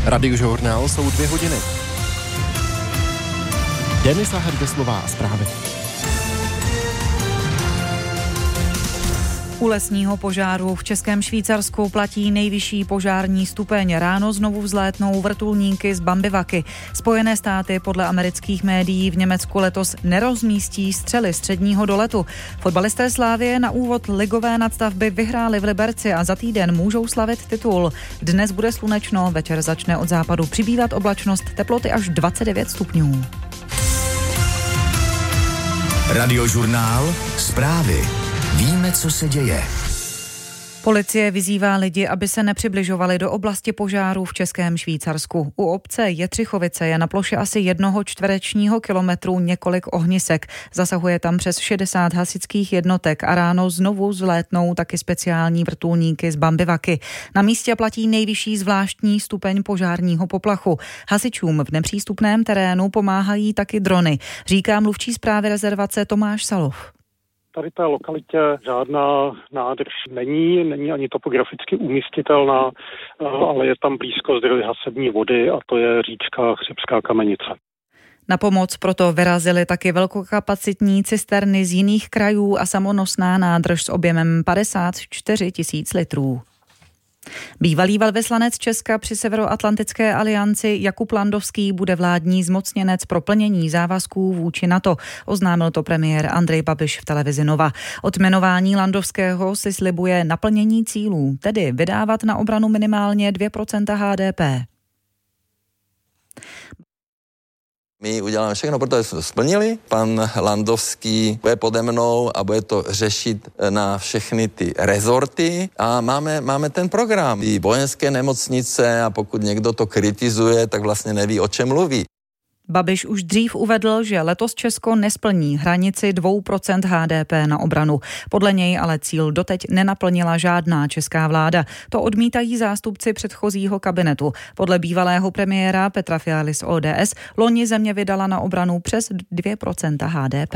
Radiožurnál jsou 2 hodiny. Denisa Hrdeslová, zprávy. U lesního požáru v Českém Švýcarsku platí nejvyšší požární stupeň. Ráno znovu vzlétnou vrtulníky z Bambivaky. Spojené státy podle amerických médií v Německu letos nerozmístí střely středního doletu. Fotbalisté Slavie na úvod ligové nadstavby vyhráli v Liberci a za týden můžou slavit titul. Dnes bude slunečno, večer začne od západu přibývat oblačnost, teploty až 29 stupňů. Radiožurnál, zprávy. Víme, co se děje. Policie vyzývá lidi, aby se nepřibližovali do oblasti požáru v Českém Švýcarsku. U obce Jetřichovice je na ploše asi 1 čtverečního kilometru několik ohnisek. Zasahuje tam přes 60 hasičských jednotek a ráno znovu vzlétnou taky speciální vrtulníky z Bambivaky. Na místě platí nejvyšší zvláštní stupeň požárního poplachu. Hasičům v nepřístupném terénu pomáhají taky drony, říká mluvčí správy rezervace Tomáš Salov. Tady té lokalitě žádná nádrž není ani topograficky umístitelná, ale je tam blízko zdroj hasební vody a to je říčka Chřibská Kamenice. Na pomoc proto vyrazily taky velkokapacitní cisterny z jiných krajů a samonosná nádrž s objemem 54 000 litrů. Bývalý velvyslanec Česka při Severoatlantické alianci Jakub Landovský bude vládní zmocněnec pro plnění závazků vůči NATO. Oznámil to premiér Andrej Babiš v televizi Nova. Od jmenování Landovského si slibuje naplnění cílů, tedy vydávat na obranu minimálně 2% HDP. My uděláme všechno, protože jsme to splnili. Pan Landovský bude pode mnou a bude to řešit na všechny ty rezorty. A máme ten program. I vojenské nemocnice a pokud někdo to kritizuje, tak vlastně neví, o čem mluví. Babiš už dřív uvedl, že letos Česko nesplní hranici 2% HDP na obranu. Podle něj ale cíl doteď nenaplnila žádná česká vláda. To odmítají zástupci předchozího kabinetu. Podle bývalého premiéra Petra Fialy z ODS loni země vydala na obranu přes 2% HDP.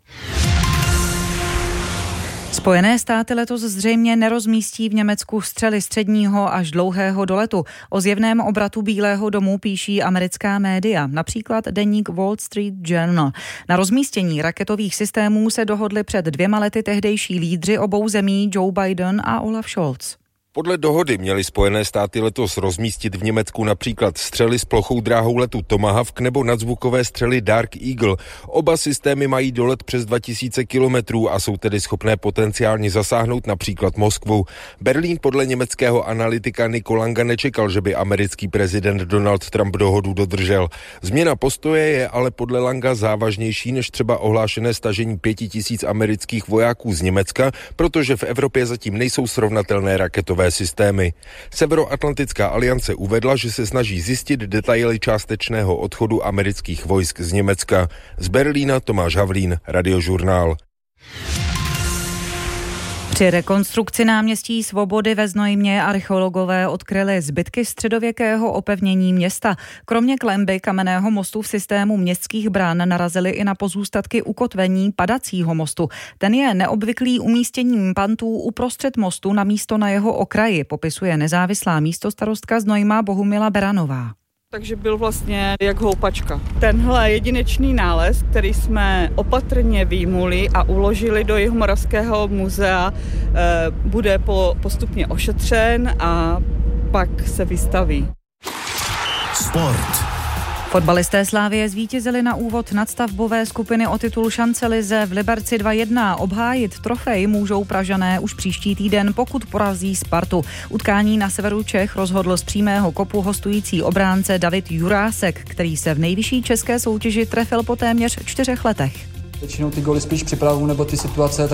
Spojené státy letos zřejmě nerozmístí v Německu střely středního až dlouhého doletu. O zjevném obratu Bílého domu píší americká média, například deník Wall Street Journal. Na rozmístění raketových systémů se dohodli před 2 lety tehdejší lídři obou zemí Joe Biden a Olaf Scholz. Podle dohody měly Spojené státy letos rozmístit v Německu například střely s plochou dráhou letu Tomahawk nebo nadzvukové střely Dark Eagle. Oba systémy mají dolet přes 2000 kilometrů a jsou tedy schopné potenciálně zasáhnout například Moskvu. Berlín podle německého analytika Nico Langa nečekal, že by americký prezident Donald Trump dohodu dodržel. Změna postoje je ale podle Langa závažnější než třeba ohlášené stažení 5000 amerických vojáků z Německa, protože v Evropě zatím nejsou srovnatelné raketové systémy. Severoatlantická aliance uvedla, že se snaží zjistit detaily částečného odchodu amerických vojsk z Německa. Z Berlína Tomáš Havlín, Radiožurnál. Při rekonstrukci náměstí Svobody ve Znojmě archeologové odkryli zbytky středověkého opevnění města. Kromě klenby kamenného mostu v systému městských bran narazili i na pozůstatky ukotvení padacího mostu. Ten je neobvyklý umístěním pantů uprostřed mostu na místo na jeho okraji, popisuje nezávislá místostarostka Znojma Bohumila Beranová. Takže byl vlastně jak houpačka. Tenhle jedinečný nález, který jsme opatrně vyjmuli a uložili do Jihomoravského muzea, bude postupně ošetřen a pak se vystaví. Sport. Fotbalisté Slavie zvítězili na úvod nadstavbové skupiny o titul šance lize v Liberci 2-1. Obhájit trofej můžou Pražané už příští týden, pokud porazí Spartu. Utkání na severu Čech rozhodl z přímého kopu hostující obránce David Jurásek, který se v nejvyšší české soutěži trefil po téměř 4 letech. Většinou ty góly spíš připravují nebo ty situace